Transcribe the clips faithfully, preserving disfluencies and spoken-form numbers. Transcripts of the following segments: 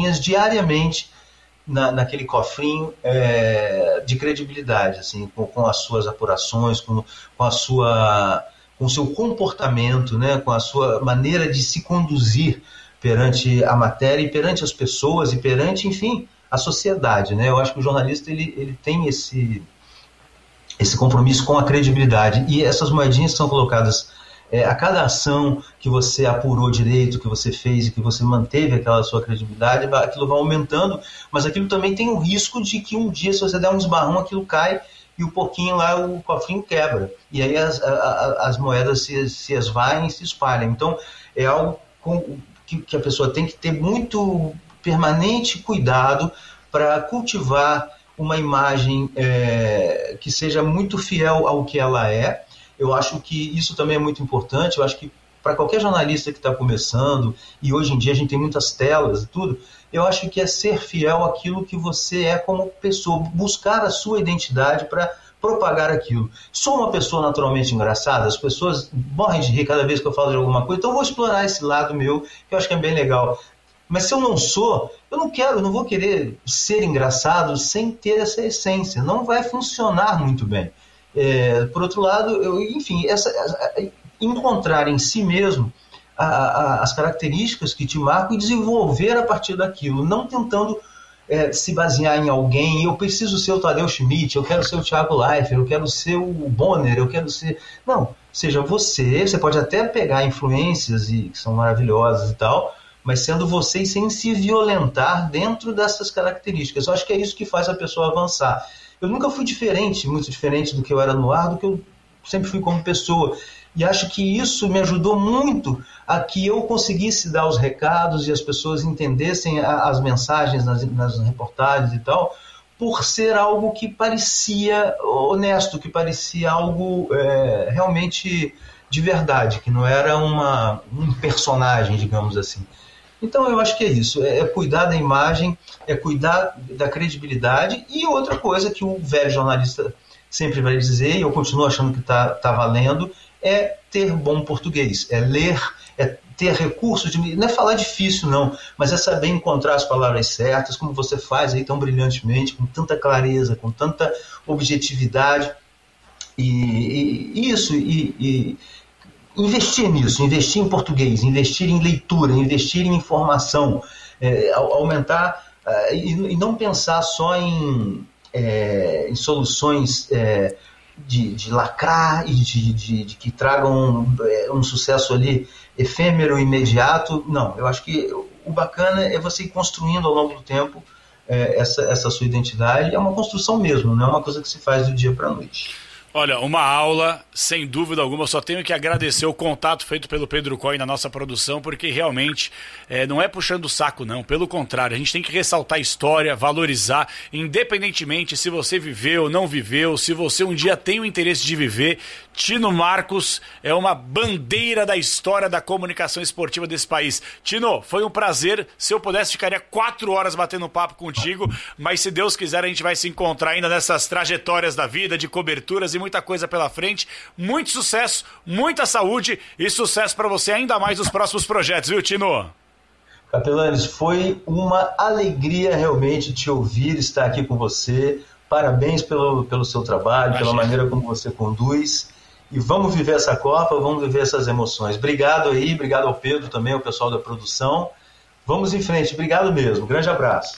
moedinhas diariamente na, naquele cofrinho é, de credibilidade, assim, com, com as suas apurações, com, com a sua, com o seu comportamento, né, com a sua maneira de se conduzir perante a matéria e perante as pessoas e perante, enfim, a sociedade, né? Eu acho que o jornalista ele, ele tem esse, esse compromisso com a credibilidade, e essas moedinhas que são colocadas é, a cada ação que você apurou direito, que você fez e que você manteve aquela sua credibilidade, aquilo vai aumentando, mas aquilo também tem o risco de que um dia, se você der um esbarrão, aquilo cai e o pouquinho lá, o cofrinho quebra, e aí as, a, as moedas se, se esvaem e se espalham. Então é algo com, que, que a pessoa tem que ter muito permanente cuidado para cultivar uma imagem é, que seja muito fiel ao que ela é. Eu acho que isso também é muito importante. Eu acho que para qualquer jornalista que está começando, e hoje em dia a gente tem muitas telas e tudo, eu acho que é ser fiel àquilo que você é como pessoa, buscar a sua identidade para propagar aquilo. Sou uma pessoa naturalmente engraçada, as pessoas morrem de rir cada vez que eu falo de alguma coisa, então eu vou explorar esse lado meu, que eu acho que é bem legal. Mas se eu não sou, eu não quero, eu não vou querer ser engraçado sem ter essa essência. Não vai funcionar muito bem. É, por outro lado, eu, enfim, essa, encontrar em si mesmo a, a, as características que te marcam e desenvolver a partir daquilo, não tentando é, se basear em alguém. Eu preciso ser o Tadeu Schmidt, eu quero ser o Thiago Leifert, eu quero ser o Bonner, eu quero ser... Não, seja você, você pode até pegar influências e, que são maravilhosas e tal, mas sendo você e sem se violentar dentro dessas características. Eu acho que é isso que faz a pessoa avançar. Eu nunca fui diferente, muito diferente do que eu era no ar, do que eu sempre fui como pessoa. E acho que isso me ajudou muito a que eu conseguisse dar os recados e as pessoas entendessem a, as mensagens nas, nas reportagens e tal, por ser algo que parecia honesto, que parecia algo é, realmente de verdade, que não era uma, um personagem, digamos assim. Então eu acho que é isso, é, é cuidar da imagem, é cuidar da credibilidade, e outra coisa que o velho jornalista sempre vai dizer, e eu continuo achando que está tá valendo, é ter bom português, é ler, é ter recursos, de, não é falar difícil não, mas é saber encontrar as palavras certas, como você faz aí tão brilhantemente, com tanta clareza, com tanta objetividade, e, e isso, e... e investir nisso, investir em português, investir em leitura, investir em informação, é, aumentar é, e, e não pensar só em, é, em soluções é, de, de lacrar e de, de, de que tragam é, um sucesso ali efêmero, imediato. Não, eu acho que o bacana é você ir construindo ao longo do tempo é, essa, essa sua identidade. É uma construção mesmo, não é uma coisa que se faz do dia para a noite. Olha, uma aula, sem dúvida alguma. Eu só tenho que agradecer o contato feito pelo Pedro Coy na nossa produção, porque realmente é, não é puxando o saco, não. Pelo contrário, a gente tem que ressaltar a história, valorizar, independentemente se você viveu ou não viveu, se você um dia tem o interesse de viver. Tino Marcos é uma bandeira da história da comunicação esportiva desse país. Tino, foi um prazer. Se eu pudesse, ficaria quatro horas batendo papo contigo, mas se Deus quiser, a gente vai se encontrar ainda nessas trajetórias da vida, de coberturas e muita coisa pela frente. Muito sucesso, muita saúde e sucesso para você ainda mais nos próximos projetos, viu, Tino? Capelanes, foi uma alegria realmente te ouvir, estar aqui com você. Parabéns pelo, pelo seu trabalho, Imagina. pela maneira como você conduz. E vamos viver essa Copa, vamos viver essas emoções. Obrigado aí, obrigado ao Pedro também, ao pessoal da produção. Vamos em frente, obrigado mesmo. Grande abraço.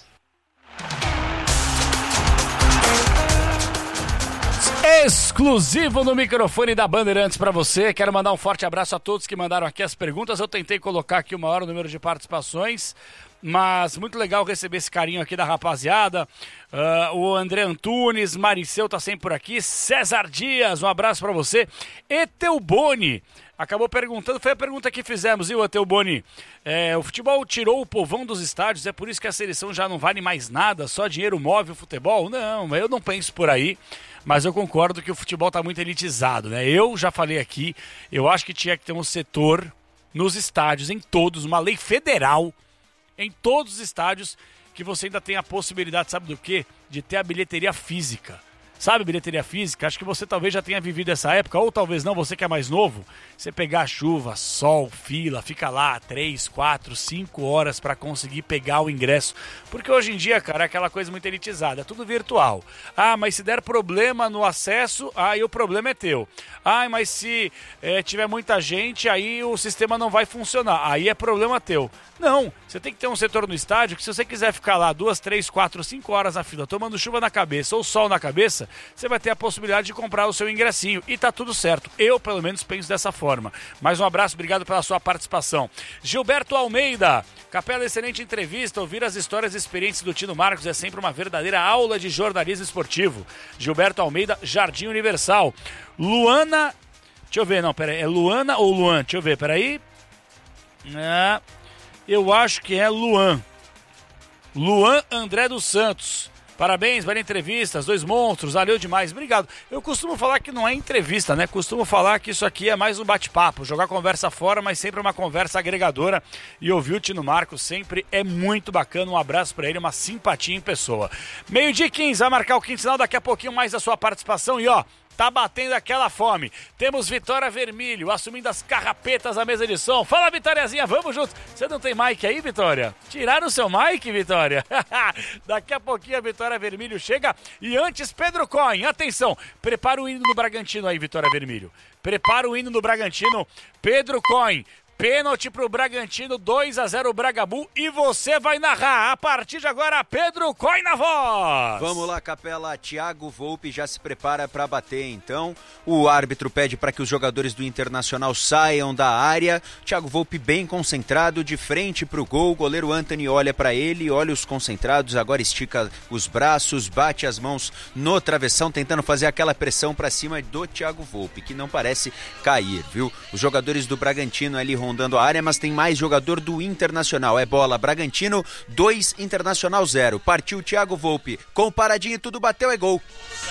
Exclusivo no microfone da Bandeirantes para você. Quero mandar um forte abraço a todos que mandaram aqui as perguntas. Eu tentei colocar aqui uma hora o número de participações, mas muito legal receber esse carinho aqui da rapaziada. Uh, o André Antunes, Mariceu tá sempre por aqui. César Dias, um abraço para você. Eteuboni acabou perguntando, foi a pergunta que fizemos, viu, Eteuboni? É, o futebol tirou o povão dos estádios, é por isso que a seleção já não vale mais nada, só dinheiro move o futebol? Não, eu não penso por aí. Mas eu concordo que o futebol está muito elitizado, né? Eu já falei aqui, eu acho que tinha que ter um setor nos estádios, em todos, uma lei federal, em todos os estádios, que você ainda tem a possibilidade, sabe do quê? De ter a bilheteria física. Sabe, bilheteria física? Acho que você talvez já tenha vivido essa época, ou talvez não, você que é mais novo. Você pegar chuva, sol, fila, fica lá três, quatro, cinco horas para conseguir pegar o ingresso. Porque hoje em dia, cara, é aquela coisa muito elitizada, é tudo virtual. Ah, mas se der problema no acesso, aí o problema é teu. Ah, mas se é, tiver muita gente, aí o sistema não vai funcionar. Aí é problema teu. Não, você tem que ter um setor no estádio que se você quiser ficar lá duas, três, quatro, cinco horas na fila, tomando chuva na cabeça ou sol na cabeça, você vai ter a possibilidade de comprar o seu ingressinho e tá tudo certo. Eu, pelo menos, penso dessa forma. Mais um abraço, obrigado pela sua participação. Gilberto Almeida, Capela, excelente entrevista. Ouvir as histórias e experiências do Tino Marcos é sempre uma verdadeira aula de jornalismo esportivo. Gilberto Almeida, Jardim Universal. Luana, deixa eu ver, não, peraí, é Luana ou Luan? Deixa eu ver, peraí. Ah, eu acho que é Luan. Luan André dos Santos. Parabéns, vale entrevista, dois monstros, valeu demais, obrigado. Eu costumo falar que não é entrevista, né? Costumo falar que isso aqui é mais um bate-papo, jogar conversa fora, mas sempre uma conversa agregadora. E ouvir o Tino Marcos sempre é muito bacana. Um abraço pra ele, uma simpatia em pessoa. Meio-dia quinze, vai marcar o quinto sinal, daqui a pouquinho mais a sua participação. E ó, tá batendo aquela fome. Temos Vitória Vermelho assumindo as carrapetas da mesa de som. Fala, Vitóriazinha, vamos juntos. Você não tem mic aí, Vitória? Tiraram o seu mic, Vitória? Daqui a pouquinho a Vitória Vermelho chega. E antes, Pedro Coin, atenção. Prepara o hino do Bragantino aí, Vitória Vermelho. Prepara o hino do Bragantino. Pedro Coin. Pênalti pro Bragantino, dois a zero Bragabu, e você vai narrar. A partir de agora, Pedro Coin na voz. Vamos lá, Capela. Thiago Volpe já se prepara para bater, então. O árbitro pede para que os jogadores do Internacional saiam da área. Thiago Volpe bem concentrado, de frente pro gol. O goleiro Antony olha para ele, olha os concentrados, agora estica os braços, bate as mãos no travessão, tentando fazer aquela pressão para cima do Thiago Volpe, que não parece cair, viu? Os jogadores do Bragantino ali rondando a área, mas tem mais jogador do Internacional. É bola, Bragantino dois, Internacional zero. Partiu Thiago Volpe, com paradinha e tudo bateu, é gol.